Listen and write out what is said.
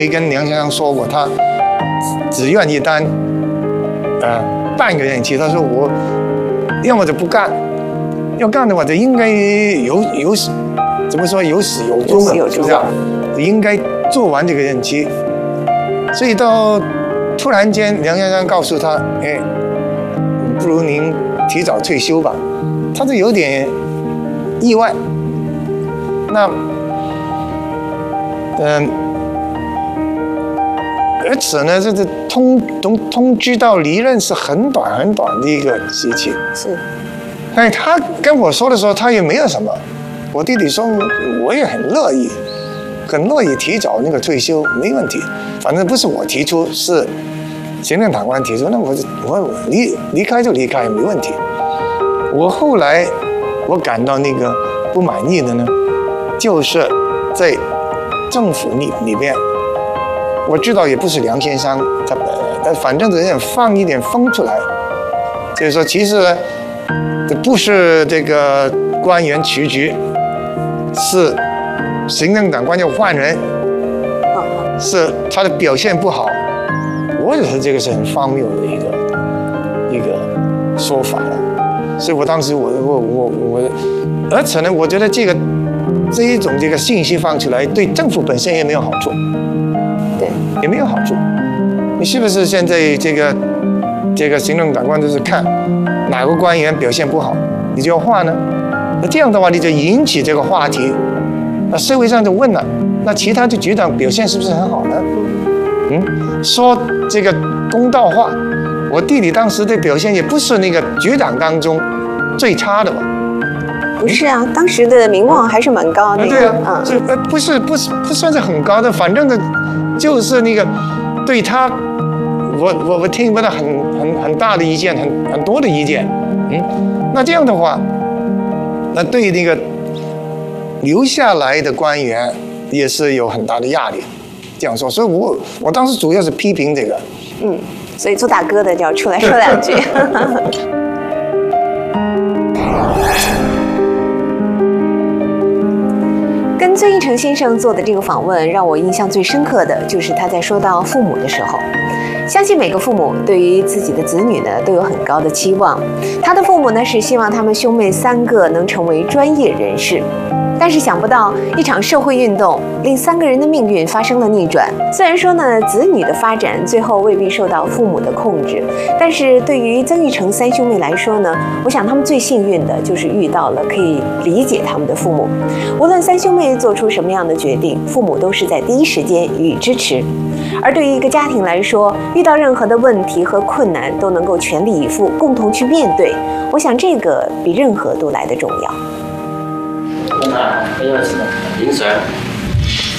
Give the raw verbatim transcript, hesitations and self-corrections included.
跟梁先生说过，他只愿意当呃半个任期。他说我要么就不干，要干的话就应该有有怎么说有始有终的，是不是？应该做完这个任期。所以到突然间，梁先生告诉他：“哎，不如您提早退休吧。”他就有点意外。那嗯。呃而且呢，这个通通通知到离任是很短很短的一个时期。 是。 但是他跟我说的时候，他也没有什么。我弟弟说，我也很乐意，很乐意提早那个退休，没问题。反正不是我提出，是行政长官提出，那我我离离开就离开，没问题。我后来我感到那个不满意的呢，就是在政府里里边。我知道也不是梁先生，他但反正有点放一点风出来，就是说，其实呢，这不是这个官员辞职，是行政长官要换人，是他的表现不好。我觉得这个是很荒谬的一个一个说法了，所以我当时我我我我，而且呢，我觉得这个这一种这个信息放出来，对政府本身也没有好处。也没有好处，你是不是现在这个这个行政长官就是看哪个官员表现不好，你就要换呢？那这样的话，你就引起这个话题，那社会上就问了，那其他的局长表现是不是很好呢？嗯，说这个公道话，我弟弟当时的表现也不是那个局长当中最差的吧？ 不是啊，当时的名望还是蛮高的。 对啊，这呃不是不是不算是很高的，反正的。就是那个，对他，我我我听不到很很很大的意见，很很多的意见，嗯，那这样的话，那对那个留下来的官员也是有很大的压力，这样说，所以我我当时主要是批评这个， 嗯，所以做大哥的就要出来说两句。跟孙一成先生做的这个访问，让我印象最深刻的就是他在说到父母的时候，相信每个父母对于自己的子女呢都有很高的期望。他的父母呢是希望他们兄妹三个能成为专业人士，但是想不到一场社会运动令三个人的命运发生了逆转。虽然说呢，子女的发展最后未必受到父母的控制，但是对于曾钰成三兄妹来说呢，我想他们最幸运的就是遇到了可以理解他们的父母。无论三兄妹做出什么样的决定，父母都是在第一时间予以支持。而对于一个家庭来说，遇到任何的问题和困难都能够全力以赴，共同去面对，我想这个比任何都来得重要。 那因为什么？饮水。